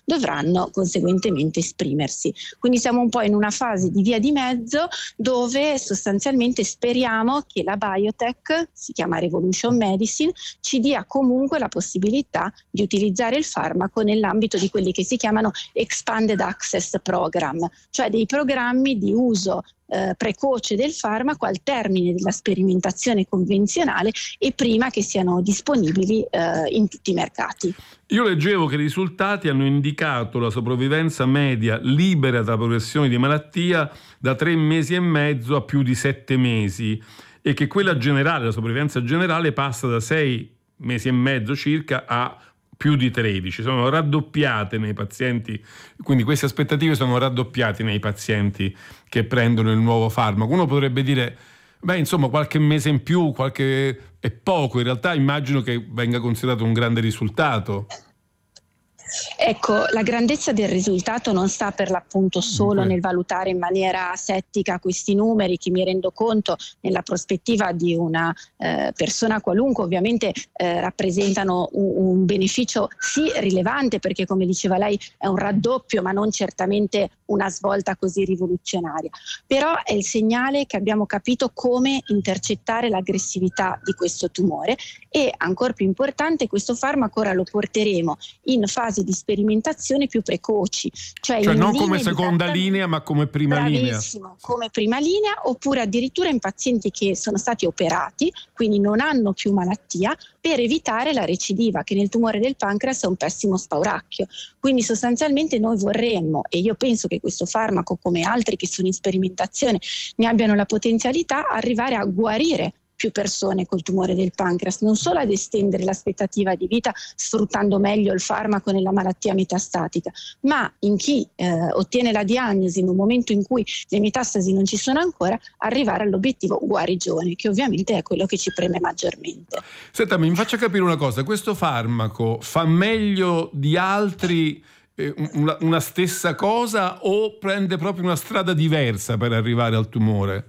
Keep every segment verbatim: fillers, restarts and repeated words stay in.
dovranno conseguentemente esprimersi. Quindi siamo un po' in una fase di via di mezzo dove sostanzialmente speriamo che la biotech, si chiama Revolution Medicine, ci dia comunque la possibilità di utilizzare il farmaco nell'ambito di quelli che si chiamano Expanded Access Program, cioè dei programmi di uso eh, precoce del farmaco al termine della sperimentazione convenzionale e prima che siano disponibili eh, in tutti i mercati. Io leggevo che i risultati hanno indicato la sopravvivenza media libera da progressione di malattia da tre mesi e mezzo a più di sette mesi e che quella generale, la sopravvivenza generale, passa da sei mesi e mezzo circa a più di tredici, sono raddoppiate nei pazienti, quindi queste aspettative sono raddoppiate nei pazienti che prendono il nuovo farmaco. Uno potrebbe dire, beh, insomma, qualche mese in più, qualche è poco, in realtà immagino che venga considerato un grande risultato. Ecco, la grandezza del risultato non sta per l'appunto solo okay. nel valutare in maniera asettica questi numeri, che mi rendo conto nella prospettiva di una eh, persona qualunque ovviamente eh, rappresentano un, un beneficio sì rilevante, perché come diceva lei è un raddoppio ma non certamente una svolta così rivoluzionaria, però è il segnale che abbiamo capito come intercettare l'aggressività di questo tumore e ancora più importante, questo farmaco ora lo porteremo in fase di sperimentazione più precoci, cioè, cioè in non come seconda linea ma come prima bravissimo, linea come prima linea, oppure addirittura in pazienti che sono stati operati, quindi non hanno più malattia, per evitare la recidiva, che nel tumore del pancreas è un pessimo spauracchio. Quindi sostanzialmente noi vorremmo, e io penso che questo farmaco come altri che sono in sperimentazione ne abbiano la potenzialità, arrivare a guarire più persone col tumore del pancreas, non solo ad estendere l'aspettativa di vita sfruttando meglio il farmaco nella malattia metastatica, ma in chi eh, ottiene la diagnosi in un momento in cui le metastasi non ci sono ancora, arrivare all'obiettivo guarigione, che ovviamente è quello che ci preme maggiormente. Senta, mi faccia capire una cosa, questo farmaco fa meglio di altri eh, una, una stessa cosa o prende proprio una strada diversa per arrivare al tumore?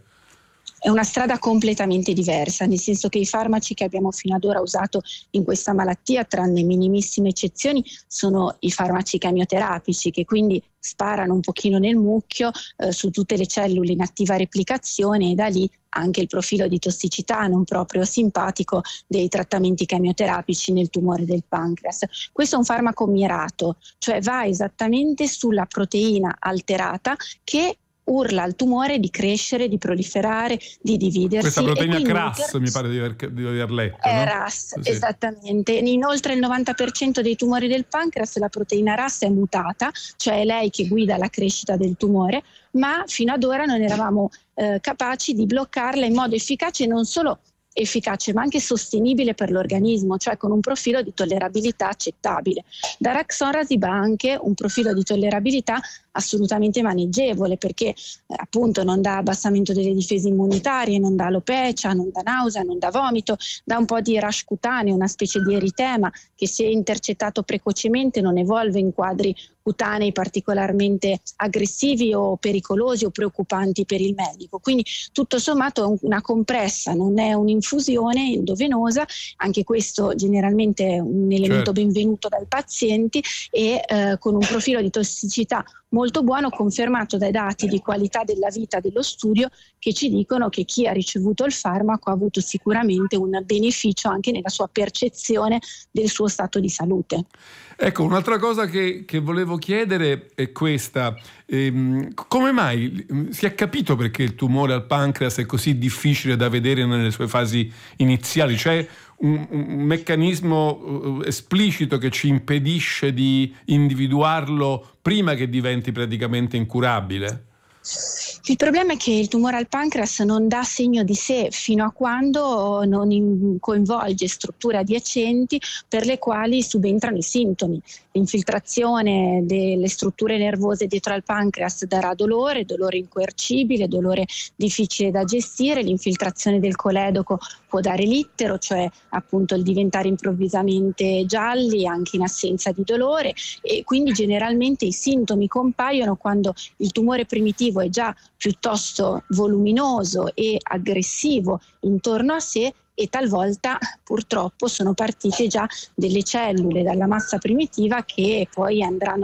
È una strada completamente diversa, nel senso che i farmaci che abbiamo fino ad ora usato in questa malattia, tranne minimissime eccezioni, sono i farmaci chemioterapici, che quindi sparano un pochino nel mucchio eh, su tutte le cellule in attiva replicazione, e da lì anche il profilo di tossicità non proprio simpatico dei trattamenti chemioterapici nel tumore del pancreas. Questo è un farmaco mirato, cioè va esattamente sulla proteina alterata che urla al tumore di crescere, di proliferare, di dividersi. Questa proteina C R A S inoltre, mi pare di aver, di aver letto. È no? R A S, sì. Esattamente. In oltre il novanta per cento dei tumori del pancreas la proteina R A S è mutata, cioè è lei che guida la crescita del tumore, ma fino ad ora non eravamo eh, capaci di bloccarla in modo efficace, non solo efficace ma anche sostenibile per l'organismo, cioè con un profilo di tollerabilità accettabile. Daraxonrasib ha anche un profilo di tollerabilità assolutamente maneggevole, perché eh, appunto non dà abbassamento delle difese immunitarie, non dà alopecia, non dà nausea, non dà vomito, dà un po' di rash cutaneo, una specie di eritema che, se intercettato precocemente, non evolve in quadri cutanei particolarmente aggressivi o pericolosi o preoccupanti per il medico. Quindi tutto sommato è una compressa, non è un'infusione endovenosa, anche questo generalmente è un elemento certo. benvenuto dai pazienti, e eh, con un profilo di tossicità molto buono, confermato dai dati di qualità della vita dello studio, che ci dicono che chi ha ricevuto il farmaco ha avuto sicuramente un beneficio anche nella sua percezione del suo stato di salute. Ecco, un'altra cosa che, che volevo chiedere è questa: ehm, come mai si è capito perché il tumore al pancreas è così difficile da vedere nelle sue fasi iniziali? C'è un, un meccanismo uh, esplicito che ci impedisce di individuarlo prima che diventi praticamente incurabile? Il problema è che il tumore al pancreas non dà segno di sé fino a quando non in- coinvolge strutture adiacenti per le quali subentrano i sintomi. L'infiltrazione delle strutture nervose dietro al pancreas darà dolore, dolore incoercibile, dolore difficile da gestire. L'infiltrazione del coledoco può dare littero, cioè appunto il diventare improvvisamente gialli anche in assenza di dolore, e quindi generalmente i sintomi compaiono quando il tumore primitivo è già piuttosto voluminoso e aggressivo intorno a sé, e talvolta purtroppo sono partite già delle cellule dalla massa primitiva che poi andranno